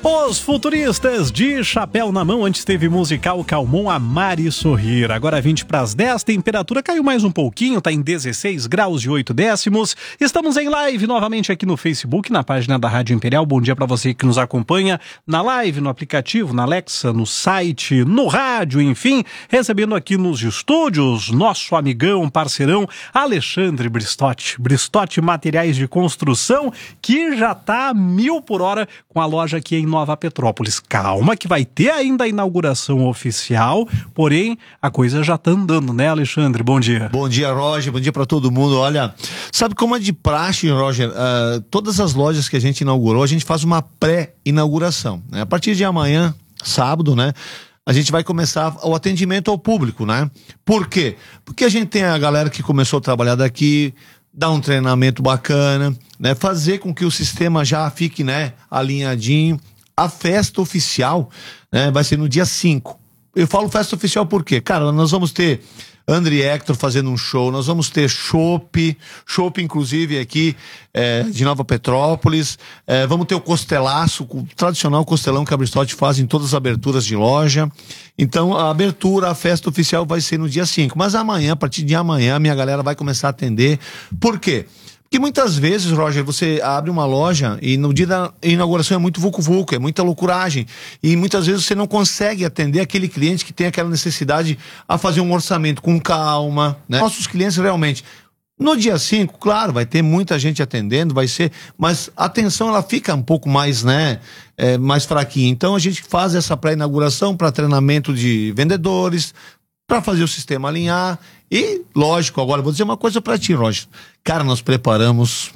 Os Futuristas de chapéu na mão. Antes teve musical Calmon, Amar e Sorrir. Agora 20 para as 10, temperatura caiu mais um pouquinho, tá em 16 graus e 8 décimos. Estamos em live novamente aqui no Facebook, na página da Rádio Imperial. Bom dia para você que nos acompanha na live, no aplicativo, na Alexa, no site, no rádio, enfim. Recebendo aqui nos estúdios nosso amigão, parceirão, Alexandre Bristotti. Bristotti Materiais de Construção, que já tá a 1000 por hora com a loja aqui em Nova Petrópolis. Calma que vai ter ainda a inauguração oficial, porém a coisa já tá andando, né, Alexandre? Bom dia. Bom dia, Roger, bom dia para todo mundo. Olha, sabe como é de praxe, Roger, todas as lojas que a gente inaugurou, a gente faz uma pré-inauguração, né? A partir de amanhã, sábado, né, a gente vai começar o atendimento ao público, né? Por quê? Porque a gente tem a galera que começou a trabalhar daqui, dar um treinamento bacana, né? Fazer com que o sistema já fique, né, alinhadinho. A festa oficial, né, vai ser no dia 5. Eu falo festa oficial por quê? Cara, nós vamos ter André Hector fazendo um show, nós vamos ter chopp inclusive aqui de Nova Petrópolis, vamos ter o costelaço, o tradicional costelão que a Bristotti faz em todas as aberturas de loja. Então a abertura, a festa oficial vai ser no dia 5, mas amanhã, a partir de amanhã, minha galera vai começar a atender. Por quê? Porque muitas vezes, Roger, você abre uma loja e no dia da inauguração é muito vucu-vucu, é muita loucuragem. E muitas vezes você não consegue atender aquele cliente que tem aquela necessidade a fazer um orçamento com calma, né? Nossos clientes realmente. No dia 5, claro, vai ter muita gente atendendo, vai ser, mas a atenção ela fica um pouco mais, né, mais fraquinha. Então a gente faz essa pré-inauguração para treinamento de vendedores, para fazer o sistema alinhar. E, lógico, agora vou dizer uma coisa para ti, Roger. Cara, nós preparamos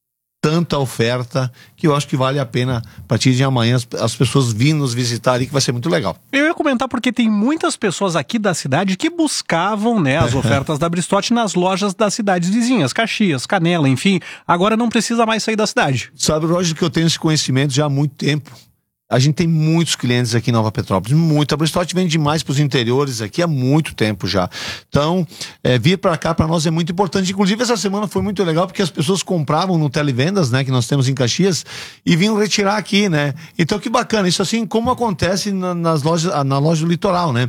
tanta oferta que eu acho que vale a pena, a partir de amanhã, as pessoas virem nos visitar ali, que vai ser muito legal. Eu ia comentar porque tem muitas pessoas aqui da cidade que buscavam, né, as ofertas da Bristotti nas lojas das cidades vizinhas, Caxias, Canela, enfim. Agora não precisa mais sair da cidade. Sabe, Roger, que eu tenho esse conhecimento já há muito tempo. A gente tem muitos clientes aqui em Nova Petrópolis, muito. A Bristotti vende mais para os interiores aqui há muito tempo já. Então, vir para cá para nós é muito importante. Inclusive, essa semana foi muito legal porque as pessoas compravam no Televendas, né, que nós temos em Caxias, e vinham retirar aqui, né? Então, que bacana. Isso assim, como acontece nas lojas, na loja do litoral, né?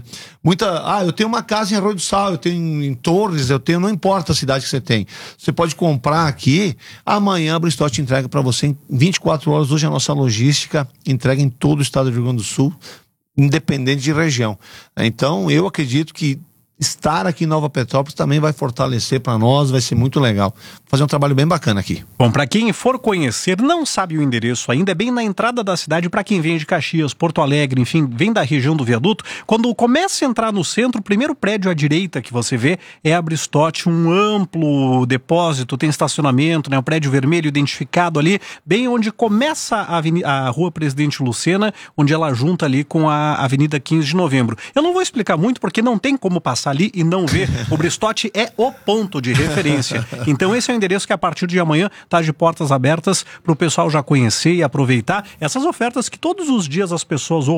Eu tenho uma casa em Arroio do Sal, eu tenho em Torres, não importa a cidade que você tem. Você pode comprar aqui, amanhã a Bristotti entrega para você em 24 horas. Hoje a nossa logística entrega em todo o estado do Rio Grande do Sul, independente de região. Então, eu acredito que estar aqui em Nova Petrópolis também vai fortalecer para nós, vai ser muito legal. Fazer um trabalho bem bacana aqui. Bom, para quem for conhecer, não sabe o endereço ainda, é bem na entrada da cidade. Para quem vem de Caxias, Porto Alegre, enfim, vem da região do viaduto, quando começa a entrar no centro, o primeiro prédio à direita que você vê é a Bristotti, um amplo depósito, tem estacionamento, né, um prédio vermelho identificado ali, bem onde começa a Rua Presidente Lucena, onde ela junta ali com a Avenida 15 de Novembro. Eu não vou explicar muito porque não tem como passar ali e não ver. O Bristotti é o ponto de referência. Então esse é o endereço que a partir de amanhã está de portas abertas para o pessoal já conhecer e aproveitar essas ofertas que todos os dias as pessoas